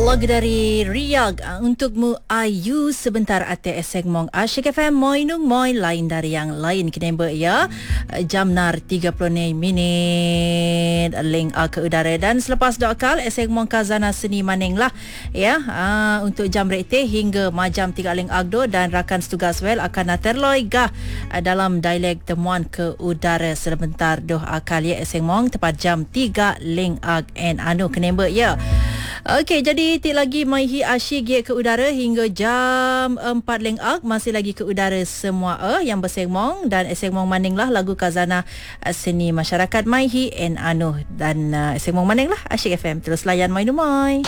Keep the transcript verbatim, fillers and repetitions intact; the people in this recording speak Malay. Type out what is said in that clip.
Lagu dari Riyag uh, untukmu Ayu sebentar ate eseng mong Asyik F M moi nung moi lain dari yang lain kena ber ya uh, jam nar tiga puluh minit link uh, ke udara dan selepas dua kal eseng mong kazana seni maning lah ya uh, untuk jam rekte hingga majam tiga link agdo dan rakan setugas well akan terloi gah uh, dalam dialek temuan ke udara sebentar doh akal ya eseng mong tepat jam tiga link ag and anu kena ber ya. Okey, jadi tik lagi maihi asyik ye ke udara hingga jam empat leng ak masih lagi ke udara semua eh yang bersengmong dan esengmong maning lah lagu kazana uh, seni masyarakat maihi en anu dan uh, esengmong maning lah Asyik F M terus layan mai numai.